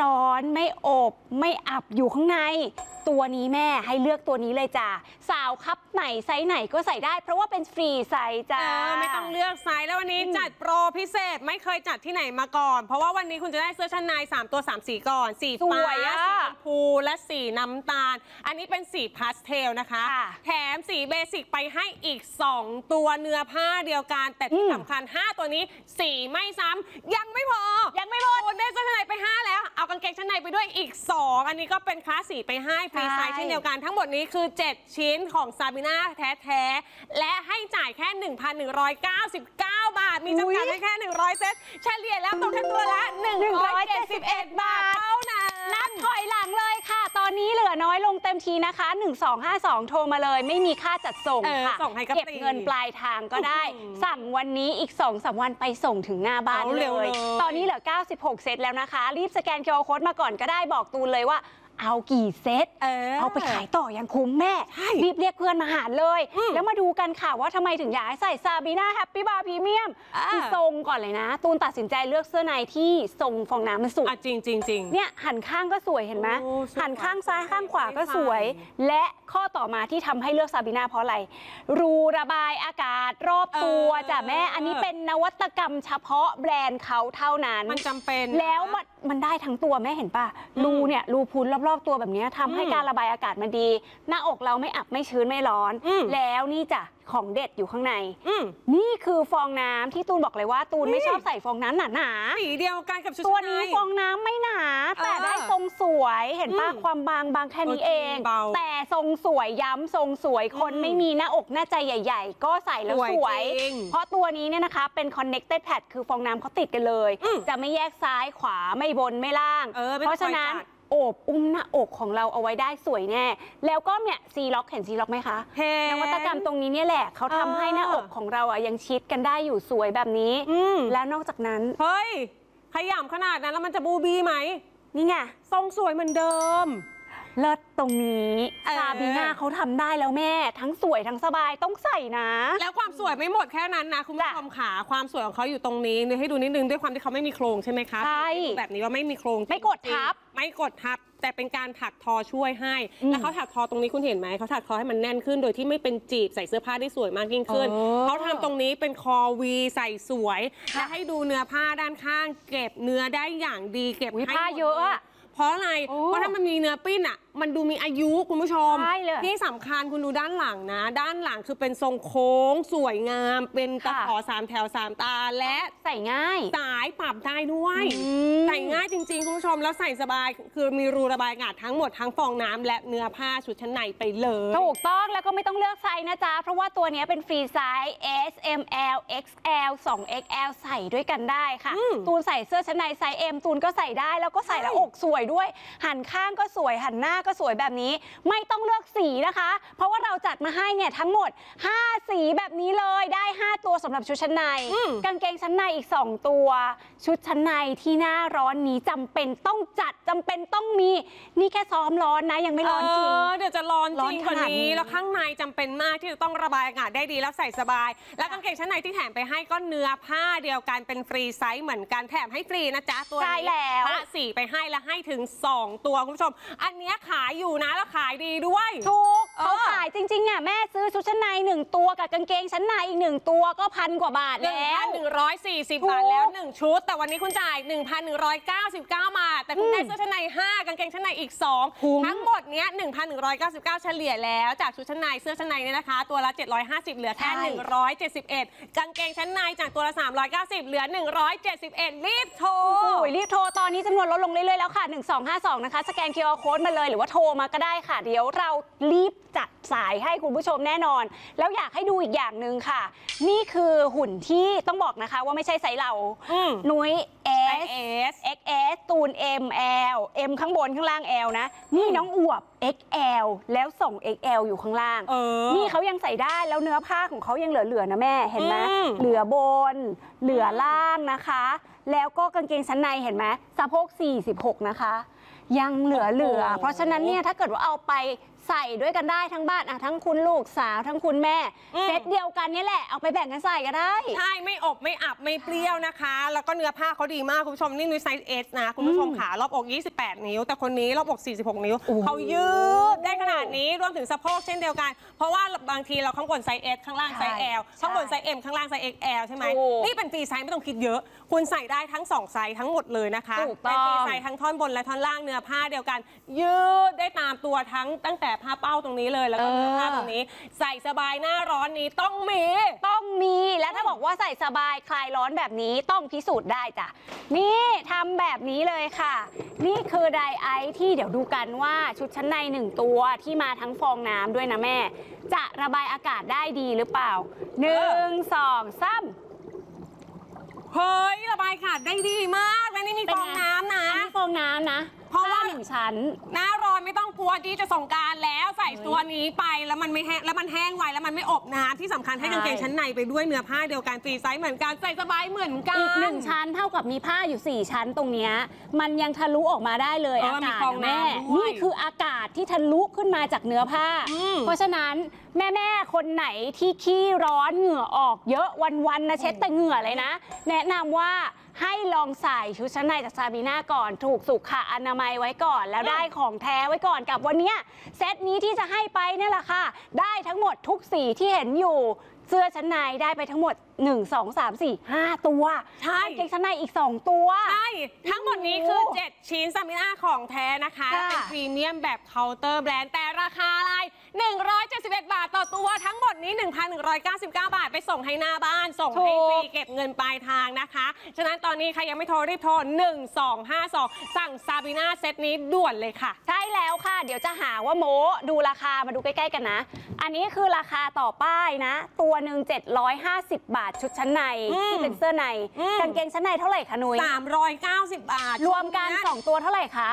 ร้อนไม่อบไม่อับอยู่ข้างในตัวนี้แม่ให้เลือกตัวนี้เลยจ้าสาวคับไหนไซส์ไหนก็ใส่ได้เพราะว่าเป็นฟรีไซส์จ้าไม่ต้องเลือกไซส์แล้ววันนี้จัดโปรพิเศษไม่เคยจัดที่ไหนมาก่อนเพราะว่าวันนี้คุณจะได้เสื้อชั้นใน3 ตัว3 สีก่อนสีฟ้าสีชมพูและสีน้ำตาลอันนี้เป็นสีพาสเทลนะคะแถมสีเบสิกไปให้อีก2ตัวเนื้อผ้าเดียวกันแต่ที่สำคัญ5ตัวนี้สีไม่ซ้ำยังไม่พอคุณได้เสื้อชั้นในไป5แล้วเอากางเกงชั้นในไปด้วยอีก2อันนี้ก็เป็นคลาสสีไปให้ฟรีไซส์เช่นเดียวกันทั้งหมดนี้คือ7ชิ้นของซาบิน่าแท้ๆและให้จ่ายแค่ 1,199 บาทมีจำกัดให้แค่100เซตเฉลี่ยแล้วตกแค่ตัวละ171 บาทเท่านั้นนับถอยหลังเลยค่ะตอนนี้เหลือน้อยลงเต็มทีนะคะ1252โทรมาเลยไม่มีค่าจัดส่งค่ะเก็บเงินปลายทางก็ได้สั่งวันนี้อีก 2-3 วันไปส่งถึงหน้าบ้านเลยตอนนี้เหลือ96เซตแล้วนะคะรีบสแกน QR Code มาก่อนก็ได้บอกตูนเลยว่าเอากี่เซตเอาไปขายต่อยังคุ้มแม่รีบเรียกเพื่อนมาหาเลยแล้วมาดูกันค่ะว่าทำไมถึงอยากให้ใส่ซาบีน่าแฮปปี้บาร์พรีเมียมทรงก่อนเลยนะตูนตัดสินใจเลือกเสื้อในที่ทรงฟองน้ำมันสวยจริงเนี่ยหันข้างก็สวยเห็นไหมหันข้างซ้ายข้างขวาก็สวยและข้อต่อมาที่ทำให้เลือกซาบีน่าเพราะอะไรรูระบายอากาศรอบตัวจ้ะแม่อันนี้เป็นนวัตกรรมเฉพาะแบรนด์เขาเท่านั้นมันจำเป็นแล้วมันได้ทั้งตัวแม่เห็นป่ะรูเนี่ยรูพุ้นรอบๆตัวแบบนี้ทำให้การระบายอากาศมันดีหน้าอกเราไม่อับไม่ชื้นไม่ร้อนแล้วนี่จ้ะของเด็ดอยู่ข้างในนี่คือฟองน้ำที่ตูนบอกเลยว่าตูนไม่ชอบใส่ฟองน้ำหนาๆสีเดียวกันกับชุดตัวนี้ฟองน้ำไม่หนาแต่ได้ทรงสวยเห็นป่ะความบางแค่นี้เองแต่ทรงสวยย้ำทรงสวยคนไม่มีหน้าอกหน้าใจใหญ่ๆก็ใส่แล้วสวยเพราะตัวนี้เนี่ยนะคะเป็น connected pad คือฟองน้ำเขาติดกันเลยจะไม่แยกซ้ายขวาไม่บนไม่ล่างเพราะฉะนั้นโอบอุ้มหน้าอกของเราเอาไว้ได้สวยแน่แล้วก็เนี่ยซีล็อกเห็นซีล็อกไหมคะนวัตกรรมตรงนี้เนี่ยแหละเขาทำให้หน้าอกของเรายังชิดกันได้อยู่สวยแบบนี้แล้วนอกจากนั้นเฮ้ยขยำขนาดนั้นแล้วมันจะบูบี้ไหมนี่ไงทรงสวยเหมือนเดิมเลิศตรงนี้ซาบีน่าเขาทำได้แล้วแม่ทั้งสวยทั้งสบายต้องใส่นะแล้วความสวยไม่หมดแค่นั้นนะคุณผู้ชมขาความสวยของเขาอยู่ตรงนี้ให้ดูนิดนึงด้วยความที่เขาไม่มีโครงใช่ไหมคะใช่แบบนี้ว่าไม่มีโครงไม่กดทับแต่เป็นการถักทอช่วยให้แล้วเขาถักทอตรงนี้คุณเห็นไหมเขาถักทอให้มันแน่นขึ้นโดยที่ไม่เป็นจีบใส่เสื้อผ้าได้สวยมากยิ่งขึ้นเขาทำตรงนี้เป็นคอวีใส่สวยและให้ดูเนื้อผ้าด้านข้างเก็บเนื้อได้อย่างดีเก็บให้ผ้าเยอะเพราะอะไรเพราะถ้ามันมีเนื้อปิ้นอ่ะมันดูมีอายุคุณผู้ชมที่สำคัญคุณดูด้านหลังนะด้านหลังคือเป็นทรงโค้งสวยงามเป็นตะขอ3 แถว 3 ตาและใส่ง่ายสายปรับได้ด้วยใส่ง่ายจริงๆคุณผู้ชมแล้วใส่สบายคือมีรูระบายอากาศทั้งหมดทั้งฟองน้ำและเนื้อผ้าชุดชั้นในไปเลยถูกต้องแล้วก็ไม่ต้องเลือกไซส์นะจ๊ะเพราะว่าตัวนี้เป็นฟรีไซส์ S M L XL 2XL ใส่ด้วยกันได้ค่ะตูนใส่เสื้อชั้นในไซส์ M ตูนก็ใส่ได้แล้วก็ใส่แล้วอกสวยด้วยหันข้างก็สวยหันหน้าก็สวยแบบนี้ไม่ต้องเลือกสีนะคะเพราะว่าเราจัดมาให้เนี่ยทั้งหมด5สีแบบนี้เลยได้5ตัวสำหรับชุดชั้นในกางเกงชั้นในอีก2ตัวชุดชั้นในที่หน้าร้อนนี้จำเป็นต้องจัดจำเป็นต้องมีนี่แค่ซ้อมร้อนนะยังไม่ร้อนจริงเดี๋ยวจะร้อนจริงกว่านี้แล้วข้างในจำเป็นมากที่จะต้องระบายอากาศได้ดีแล้วใส่สบายแล้วกางเกงชั้นในที่แถมไปให้ก็เนื้อผ้าเดียวกันเป็นฟรีไซส์เหมือนกันแถมให้ฟรีนะจ๊ะตัวนี้ผ้าสีไปให้และให้ถึง2ตัวคุณผู้ชมอันนี้ขายอยู่นะแล้วขายดีด้วยถูกเขาขายจริงๆอ่ะแม่ซื้อชุดชั้นใน1ตัวกับกางเกงชั้นในอีก1ตัวก็1,000 กว่าบาทแล้ว 1,140 บาทแล้ว1ชุดแต่วันนี้คุณจ่าย 1,199 บาทแต่คุณได้เสื้อชั้นใน5กางเกงชั้นในอีก2ทั้งหมดเนี้ย 1,199 เฉลี่ยแล้วจากชุดชั้นในเสื้อชั้นในเนี่ยนะคะตัวละ750เหลือแค่171กางเกงชั้นในจากตัวละ390เหลือ171รีบโทรตอนนี้จำนวนลดลงเรื่อยๆแล้วค่ะ1252นะคะสแกน QR Code มาเลยหรือว่าโทรมาก็ได้ค่ะเดี๋ยวเรารีบจัดสายให้คุณผู้ชมแน่นอนแล้วอยากให้ดูอีกอย่างหนึ่งค่ะนี่คือหุ่นที่ต้องบอกนะคะว่าไม่ใช่ไซส์เรานุ้ย S XS ตูน M L M ข้างบนข้างล่าง L นะนี่น้องอวบ XL แล้วส่ง XL อยู่ข้างล่างนี่เขายังใส่ได้แล้วเนื้อผ้าของเขายังเหลือนะแม่เห็นไหมเหลือบนเหลือล่างนะคะแล้วก็กางเกงชั้นในเห็นไหมสะโพก46นะคะยังเหลือเพราะฉะนั้นเนี่ยถ้าเกิดว่าเอาไปใส่ด้วยกันได้ทั้งบ้านทั้งคุณลูกสาวทั้งคุณแม่เซตเดียวกันนี่แหละเอาไปแบ่งกันใส่ก็ได้ใช่ไม่อบไม่อับไม่เปรี้ยวนะคะแล้วก็เนื้อผ้าเขาดีมากคุณผู้ชมนี่นุ้ยไซส์ S นะคุณผู้ชมขารอบอก28 นิ้วแต่คนนี้รอบอก46 นิ้วเขายืดได้ขนาดนี้รวมถึงสะโพกเช่นเดียวกันเพราะว่าบางทีเราข้างบนไซส์ S ข้างล่างไซส์ L ข้างบนไซส์ M ข้างล่างไซส์ XL ใช่ไหมนี่เป็นฟรีไซส์ไม่ต้องคิดเยอะคุณใส่ได้ทั้ง2ไซส์ทั้งหมดเลยนะคะเป็นฟรีไซส์ทั้งท่อนบนและท่อนล่างเนื้อผ้าเดียวกันยืดได้ตามตัวตั้งแต่ผ้าเป้าตรงนี้เลยแล้วก็เนื้อผ้าตรงนี้ใส่สบายหน้าร้อนนี้ต้องมีแล้วถ้าบอกว่าใส่สบายคลายร้อนแบบนี้ต้องพิสูจน์ได้จ้ะนี่ทำแบบนี้เลยค่ะนี่คือไดไอซ์ที่เดี๋ยวดูกันว่าชุดชั้นใน1ตัวที่มาทั้งฟองน้ำด้วยนะแม่จะระบายอากาศได้ดีหรือเปล่า1 2 3 เฮ้ยระบายอากาศได้ดีมากและนี่มีฟองน้ำนะฟองน้ำนะเพราะว่า1 ชั้นหน้าร้อนไม่ต้องกลัวที่จะส่งการแล้วใส่ตัวนี้ไปแล้วมันไม่แห้งแล้วมันแห้งไวแล้วมันไม่อบน้ำที่สำคัญให้กางเกงชั้นในไปด้วยเนื้อผ้าเดียวกันฟรีไซส์เหมือนกันใส่สบายเหมือนกันอีก1 ชั้นเท่ากับมีผ้าอยู่4 ชั้นตรงนี้มันยังทะลุออกมาได้เลยอากาศแม่นี่คืออากาศที่ทะลุขึ้นมาจากเนื้อผ้าเพราะฉะนั้นแม่คนไหนที่ขี้ร้อนเหงื่อออกเยอะวันๆนะเช็ดแต่เหงื่อเลยนะแนะนำว่าให้ลองใส่ชุดชั้นในจากซาบีน่าก่อนถูกสุขอนามัยไว้ก่อนแล้วได้ของแท้ไว้ก่อนกับวันนี้เซตนี้ที่จะให้ไปนี่แหละค่ะได้ทั้งหมดทุกสีที่เห็นอยู่เสื้อชั้นในได้ไปทั้งหมด1 2 3 4 5ตัวใช่กางเกงชั้นในอีก2ตัวใช่ทั้งหมดนี้คือ7ชิ้นซาบีน่าของแท้นะคะเป็นพรีเมียมแบบเคาน์เตอร์แบรนด์แต่ราคาอะไร171 บาทต่อตัวทั้งหมดนี้ 1,199 บาทไปส่งให้หน้าบ้านส่งให้ฟรีเก็บเงินปลายทางนะคะฉะนั้นตอนนี้ใครยังไม่โทรรีบโทร1252สั่งซาบีน่าเซตนี้ด่วนเลยค่ะใช่แล้วค่ะเดี๋ยวจะหาว่าโม้ดูราคามาดูใกล้ๆกันนะอันนี้คือราคาต่อป้ายนะตัวหนึ่ง750 บาทชุดชั้นในที่เป็นเสื้อในกางเกงชั้นในเท่าไหร่คะนุ้ย 390 บาทรวมกัน2ตัวเท่าไหร่คะ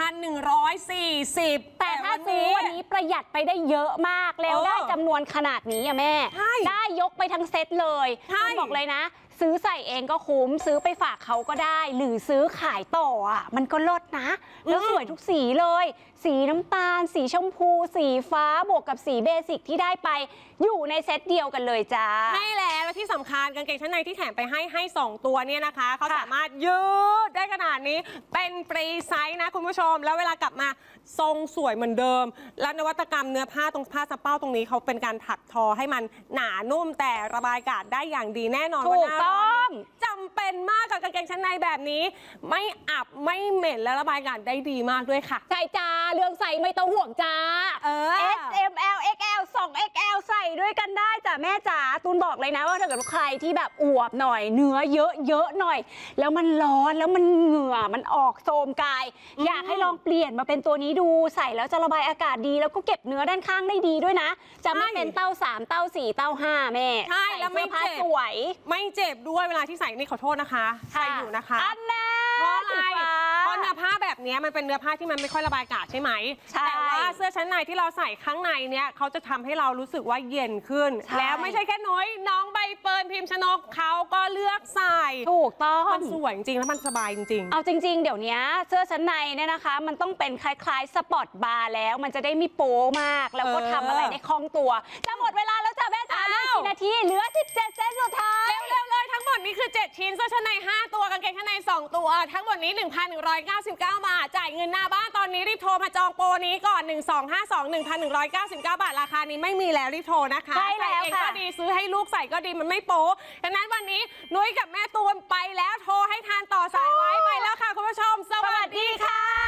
1,140 แต่ถ้าซื้อวันนี้ประหยัดไปได้เยอะมากแล้วได้จำนวนขนาดนี้อะแม่ได้ยกไปทั้งเซตเลยต้องบอกเลยนะซื้อใส่เองก็คุ้มซื้อไปฝากเขาก็ได้หรือซื้อขายต่อมันก็ลดนะแล้วสวยทุกสีเลยสีน้ำตาลสีชมพูสีฟ้าบวกกับสีเบสิกที่ได้ไปอยู่ในเซตเดียวกันเลยจ้าใช่แล้วที่สำคัญกางเกงชั้นในที่แถมไปให้2ตัวเนี่ยนะคะเขาสามารถยืดได้ขนาดนี้เป็นฟรีไซส์นะคุณผู้ชมแล้วเวลากลับมาทรงสวยเหมือนเดิมแล้วนวัตกรรมเนื้อผ้าตรงผ้าสะเป้าตรงนี้เขาเป็นการถักทอให้มันหนานุ่มแต่ระบายอากาศได้อย่างดีแน่นอนถูกต้องจำเป็นมากกับกางเกงชั้นในแบบนี้ไม่อับไม่เหม็นและระบายอากาศได้ดีมากด้วยค่ะใช่จ้าเรื่องใส่ไม่ต้องห่วงจ้าS M L X L 2 X L ใส่ด้วยกันได้จ้ะแม่จ๋าตูนบอกเลยนะว่าถ้าเกิดใครที่แบบอวบหน่อยเนื้อเยอะหน่อยแล้วมันร้อนแล้วมันเหงื่อมันออกโทรมกายอยากให้ลองเปลี่ยนมาเป็นตัวนี้ดูใส่แล้วจะระบายอากาศดีแล้วก็เก็บเนื้อด้านข้างได้ดีด้วยนะจะไม่เป็นเต้า3เต้า4เต้า5แม่ใช่แล้วไม่เจ็บสวยไม่เจ็บด้วยเวลาที่ใส่นี่ขอโทษนะคะใส่อยู่นะคะอันน่ะเพราะอะไรเพราะเนื้อผ้าแบบนี้มันเป็นเนื้อผ้าที่มันไม่ค่อยระบายอากาศใช่ไหมแต่ว่าเสื้อชั้นในที่เราใส่ข้างในเนี้ยเขาจะทำให้เรารู้สึกว่าเย็นขึ้นแล้วไม่ใช่แค่น้องใบเฟิร์นพิมพ์ชนกเขาก็เลือกใส่ถูกต้องมันสวยจริงแล้วมันสบายจริงเอาจริงๆเดี๋ยวนี้เสื้อชั้นในเนี่ยนะคะมันต้องเป็นคล้ายๆสปอร์ตบาร์แล้วมันจะได้ไม่โป๊มากแล้วก็ทำอะไรได้คล่องตัวจะหมดเวลาแล้วจ้ะแม่จ๋ากี่นาทีเหลือ17เซตสุดท้ายเร็วๆเลยทั้งหมดนี้คือ7ชิ้นเสื้อชั้นใน5ตัวกางเกงชั้นใน2ตัวทั้งหมดนี้ 1,199 บาทจ่ายเงินหน้าบ้านตอนนี้รีบโทรมาจองโปรนี้ก่อน1252 1,199 บาทราคานี้ไม่มีแล้วรีบโทรนะคะใช่แล้วค่ะก็ดีซื้อให้ลูกใส่ก็ดีมันไม่โป๊ดังนั้นวันนี้นุ้ยกับแม่ตูนไปแล้วโทรให้ทานต่อสายไว้ไปแล้วค่ะคุณผู้ชมสวัสดีค่ะ